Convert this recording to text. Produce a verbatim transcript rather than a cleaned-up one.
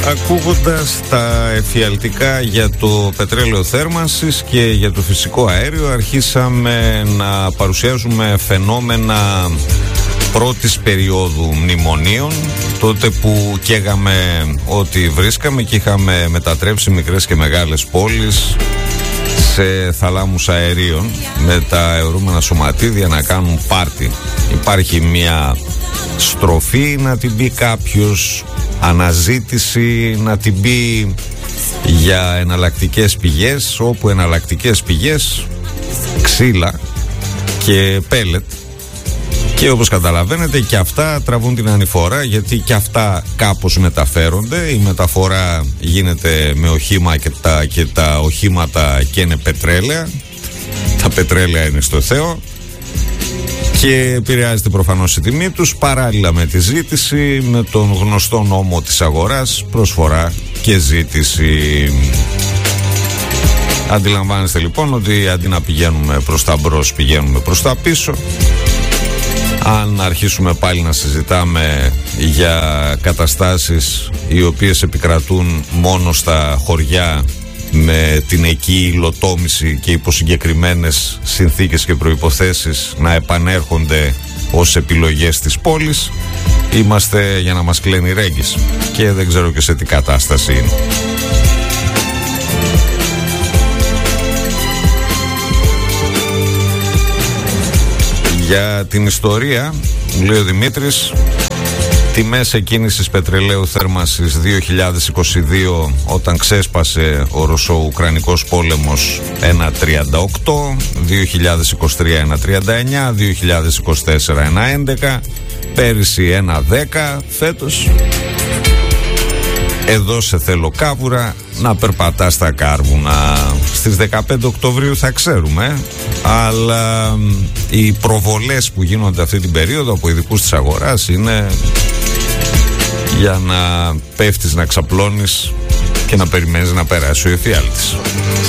Ακούγοντας τα εφιαλτικά για το πετρέλαιο θέρμανσης και για το φυσικό αέριο, αρχίσαμε να παρουσιάζουμε φαινόμενα πρώτης περίοδου μνημονίων, τότε που καίγαμε ό,τι βρίσκαμε και είχαμε μετατρέψει μικρές και μεγάλες πόλεις σε θαλάμους αερίων με τα αιωρούμενα σωματίδια να κάνουν πάρτι. Υπάρχει μια στροφή να την πει κάποιος, αναζήτηση να την πει για εναλλακτικές πηγές, όπου εναλλακτικές πηγές ξύλα και πέλετ, και όπως καταλαβαίνετε και αυτά τραβούν την ανηφορά, γιατί και αυτά κάπως μεταφέρονται. Η μεταφορά γίνεται με οχήμα και τα, και τα οχήματα και είναι πετρέλαια, τα πετρέλαια είναι στο Θεό και επηρεάζεται προφανώς η τιμή τους, παράλληλα με τη ζήτηση, με τον γνωστό νόμο της αγοράς, προσφορά και ζήτηση. Αντιλαμβάνεστε λοιπόν ότι αντί να πηγαίνουμε προς τα μπρος, πηγαίνουμε προς τα πίσω. Αν αρχίσουμε πάλι να συζητάμε για καταστάσεις οι οποίες επικρατούν μόνο στα χωριά, με την εκεί υλοτόμηση και υπό συγκεκριμένες συνθήκες και προϋποθέσεις να επανέρχονται ως επιλογές της πόλης, είμαστε για να μας κλαίνει ρέγγις και δεν ξέρω και σε τι κατάσταση είναι. Για την ιστορία, μου λέει ο Δημήτρης, τιμές εκκίνησης πετρελαίου θέρμανσης δύο χιλιάδες είκοσι δύο, όταν ξέσπασε ο Ρωσο-Ουκρανικός πόλεμος, ένα τριάντα οκτώ, δύο χιλιάδες είκοσι τρία ένα τριάντα εννιά, δύο χιλιάδες είκοσι τέσσερα ένα έντεκα, πέρυσι ένα δέκα, φέτος εδώ σε θέλω κάβουρα να περπατάς στα κάρβουνα. Στις δεκαπέντε Οκτωβρίου θα ξέρουμε, αλλά οι προβολές που γίνονται αυτή την περίοδο από ειδικούς της αγοράς είναι για να πέφτεις, να ξαπλώνεις και να περιμένεις να περάσει ο εφιάλτης.